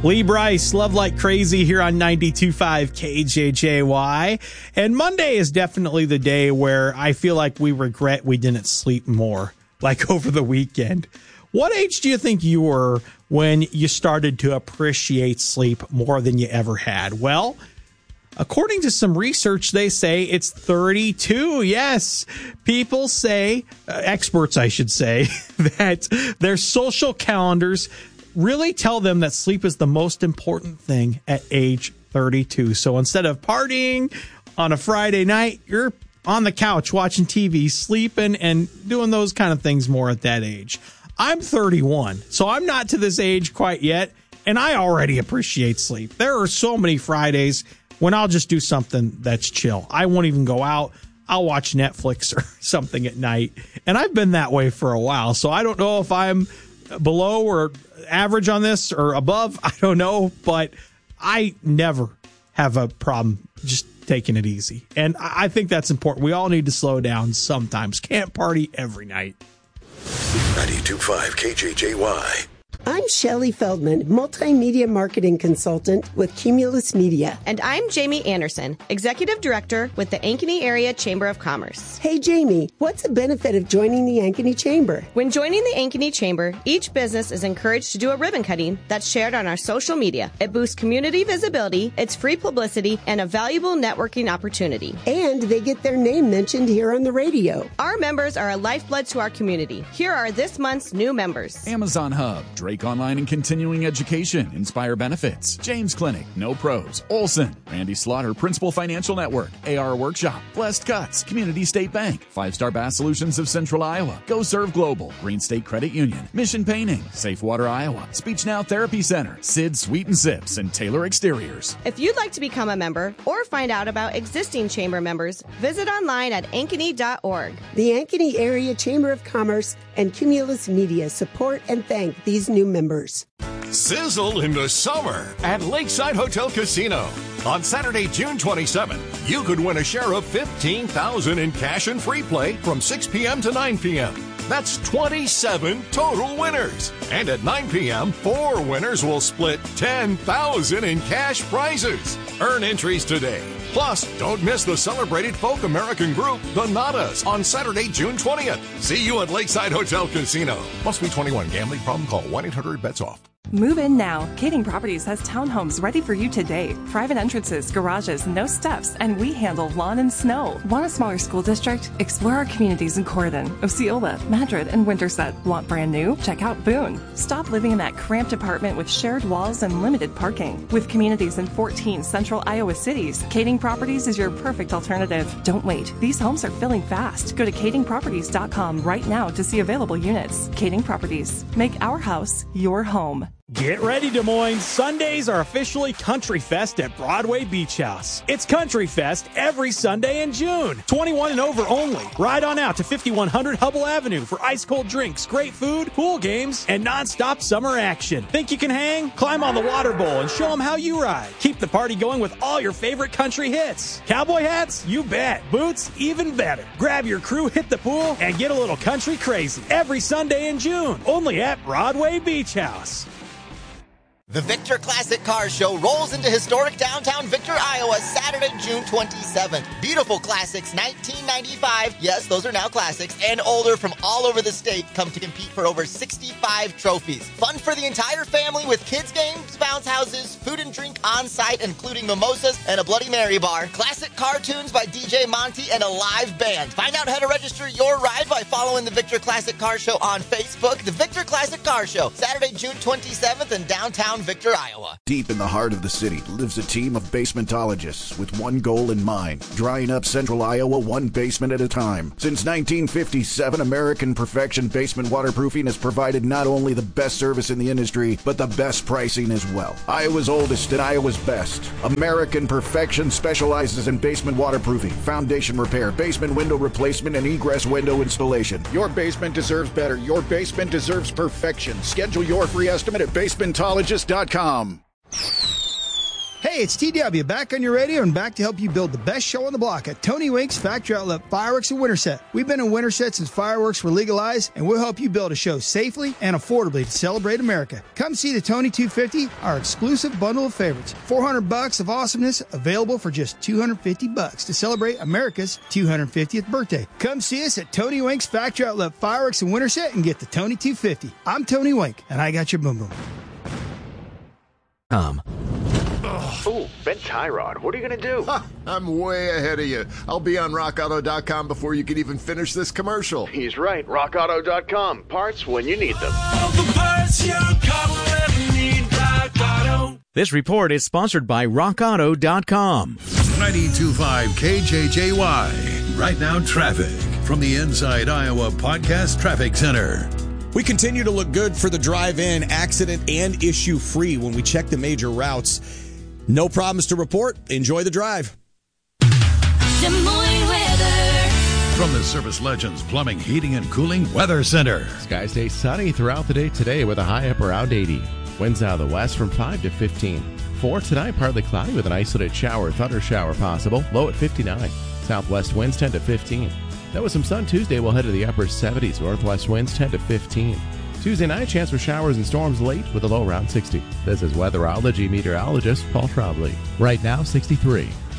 Lee Bryce, Love Like Crazy here on 92.5 KJJY. And Monday is definitely the day where I feel like we regret we didn't sleep more, like over the weekend. What age do you think you were when you started to appreciate sleep more than you ever had? Well, according to some research, they say it's 32. Yes, people say, experts I should say, that their social calendars really tell them that sleep is the most important thing at age 32. So instead of partying on a Friday night, you're on the couch watching TV, sleeping, and doing those kind of things more at that age. I'm 31, so I'm not to this age quite yet, and I already appreciate sleep. There are so many Fridays when I'll just do something that's chill. I won't even go out. I'll watch Netflix or something at night, and I've been that way for a while, so I don't know if I'm below or average on this or above. I don't know, but I never have a problem just taking it easy. And I think that's important. We all need to slow down sometimes. Can't party every night. 92.5 KJJY. I'm Shelley Feldman, multimedia marketing consultant with Cumulus Media. And I'm Jamie Anderson, executive director with the Ankeny Area Chamber of Commerce. Hey, Jamie, what's the benefit of joining the Ankeny Chamber? When joining the Ankeny Chamber, each business is encouraged to do a ribbon cutting that's shared on our social media. It boosts community visibility, it's free publicity, and a valuable networking opportunity. And they get their name mentioned here on the radio. Our members are a lifeblood to our community. Here are this month's new members. Amazon Hub, Drake Online and Continuing Education, Inspire Benefits, James Clinic, No Pros, Olson, Randy Slaughter, Principal Financial Network, AR Workshop, Blessed Cuts, Community State Bank, 5-Star Bass Solutions of Central Iowa, Go Serve Global, Green State Credit Union, Mission Painting, Safe Water Iowa, Speech Now Therapy Center, Sid Sweet and Sips, and Taylor Exteriors. If you'd like to become a member or find out about existing chamber members, visit online at ankeny.org. The Ankeny Area Chamber of Commerce and Cumulus Media support and thank these new members. Sizzle in the summer at Lakeside Hotel Casino. On Saturday, June 27th, you could win a share of $15,000 in cash and free play from 6 p.m. to 9 p.m. That's 27 total winners. And at 9 p.m., 4 winners will split $10,000 in cash prizes. Earn entries today. Plus, don't miss the celebrated folk American group, the Nadas, on Saturday, June 20th. See you at Lakeside Hotel Casino. Must be 21. Gambling problem? Call 1-800-BETS-OFF. Move in now. Kading Properties has townhomes ready for you today. Private entrances, garages, no steps, and we handle lawn and snow. Want a smaller school district? Explore our communities in Corydon, Osceola, Madrid, and Winterset. Want brand new? Check out Boone. Stop living in that cramped apartment with shared walls and limited parking. With communities in 14 central Iowa cities, Kading Properties is your perfect alternative. Don't wait. These homes are filling fast. Go to kadingproperties.com right now to see available units. Kading Properties. Make our house your home. Get ready, Des Moines. Sundays are officially Country Fest at Broadway Beach House. It's Country Fest every Sunday in June. 21 and over only. Ride on out to 5100 Hubble Avenue for ice-cold drinks, great food, pool games, and nonstop summer action. Think you can hang? Climb on the water bowl and show them how you ride. Keep the party going with all your favorite country hits. Cowboy hats? You bet. Boots? Even better. Grab your crew, hit the pool, and get a little country crazy. Every Sunday in June. Only at Broadway Beach House. The Victor Classic Car Show rolls into historic downtown Victor, Iowa, Saturday, June 27th. Beautiful classics, 1995, yes, those are now classics, and older from all over the state come to compete for over 65 trophies. Fun for the entire family with kids games, bounce houses, food and drink on site, including mimosas and a Bloody Mary bar, classic cartoons by DJ Monty, and a live band. Find out how to register your ride by following the Victor Classic Car Show on Facebook. The Victor Classic Car Show, Saturday, June 27th in downtown Victor, Iowa. Deep in the heart of the city lives a team of basementologists with one goal in mind: drying up central Iowa one basement at a time. Since 1957, American Perfection Basement Waterproofing has provided not only the best service in the industry, but the best pricing as well. Iowa's oldest and Iowa's best. American Perfection specializes in basement waterproofing, foundation repair, basement window replacement, and egress window installation. Your basement deserves better. Your basement deserves perfection. Schedule your free estimate at basementologist.com. Hey, it's TW, back on your radio and back to help you build the best show on the block at Tony Wink's Factory Outlet Fireworks in Winterset. We've been in Winterset since fireworks were legalized, and we'll help you build a show safely and affordably to celebrate America. Come see the Tony 250, our exclusive bundle of favorites. $400 of awesomeness available for just $250 to celebrate America's 250th birthday. Come see us at Tony Wink's Factory Outlet Fireworks in Winterset and get the Tony 250. I'm Tony Wink, and I got your boom boom. Ooh, bent tie rod. What are you going to do? I'm way ahead of you. I'll be on rockauto.com before you can even finish this commercial. He's right. rockauto.com. Parts when you need them. All the parts your car will ever need. Rock Auto. This report is sponsored by rockauto.com. 92.5 KJJY. Right now, traffic from the Inside Iowa Podcast Traffic Center. We continue to look good for the drive-in, accident and issue-free when we check the major routes. No problems to report. Enjoy the drive. Des Moines weather. From the Service Legends Plumbing, Heating, and Cooling Weather Center. Skies stay sunny throughout the day today with a high up around 80. Winds out of the west from 5 to 15. For tonight, partly cloudy with an isolated shower, thunder shower possible. Low at 59. Southwest winds 10 to 15. Then with some sun Tuesday, we'll head to the upper 70s. Northwest winds 10 to 15. Tuesday night, chance for showers and storms late with a low around 60. This is weatherology meteorologist Paul Trombley. Right now, 63.